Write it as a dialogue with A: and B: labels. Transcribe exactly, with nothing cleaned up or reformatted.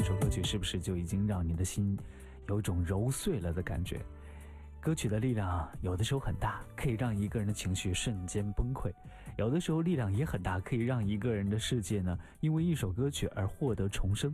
A: 这首歌曲是不是就已经让你的心有一种揉碎了的感觉？歌曲的力量有的时候很大，可以让一个人的情绪瞬间崩溃，有的时候力量也很大，可以让一个人的世界呢因为一首歌曲而获得重生。